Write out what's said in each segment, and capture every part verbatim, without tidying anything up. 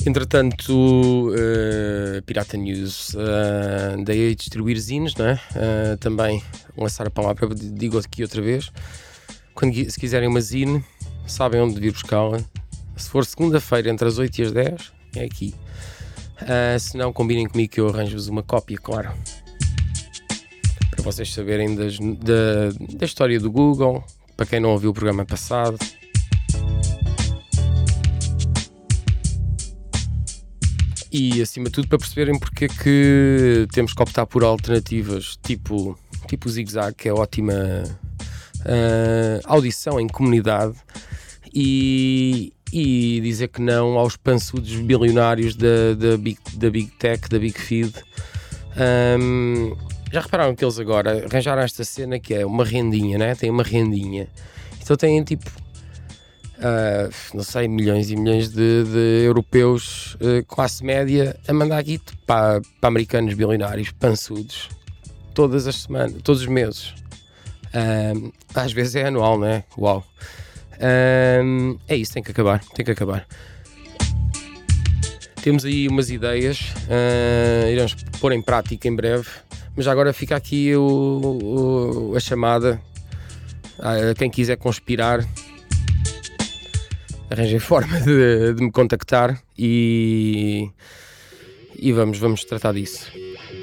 Entretanto, uh, Pirata News, uh, andei a distribuir zines, não é? Uh, também lançar a palavra, digo aqui outra vez, quando se quiserem uma zine, sabem onde vir buscá-la. Se for segunda-feira entre as oito e as dez, é aqui. Uh, se não, combinem comigo que eu arranjo-vos uma cópia, claro. Para vocês saberem das, da, da história do Google, para quem não ouviu o programa passado. E acima de tudo para perceberem porque é que temos que optar por alternativas tipo, tipo o Zig Zag, que é ótima uh, audição em comunidade, e, e dizer que não aos pançudos bilionários da, da, big, da Big Tech, da Big Feed. Um, já repararam que eles agora arranjaram esta cena que é uma rendinha, né? Tem uma rendinha. Então têm tipo... Uh, não sei, milhões e milhões de, de europeus, uh, classe média, a mandar aqui para, para americanos bilionários, pançudos, todas as semanas, todos os meses. Uh, às vezes é anual, não é? Uau! Uh, é isso, tem que acabar, tem que acabar. Temos aí umas ideias, uh, iremos pôr em prática em breve, mas agora fica aqui o, o, a chamada a quem quiser conspirar. Arranjei forma de, de me contactar e, e vamos, vamos tratar disso.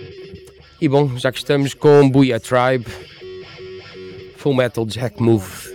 E bom, já que estamos com Booyah Tribe, Full Metal Jack Move.